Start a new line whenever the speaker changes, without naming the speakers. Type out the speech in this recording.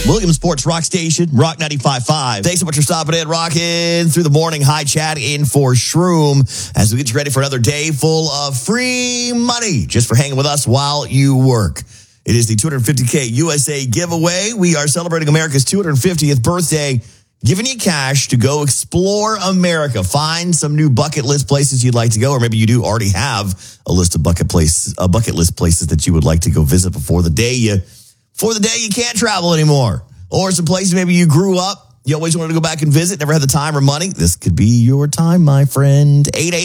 Williams Sports Rock Station, Rock 95.5. Thanks so much for stopping in, rocking through the morning. Hi, Chad, in for Shroom as we get you ready for another day full of free money just for hanging with us while you work. It is the 250K USA giveaway. We are celebrating America's 250th birthday, giving you cash to go explore America. Find some new bucket list places you'd like to go, or maybe you do already have a list of bucket list places that you would like to go visit before the day you can't travel anymore. Or some places maybe you grew up, you always wanted to go back and visit, never had the time or money. This could be your time, my friend. 8 a.m.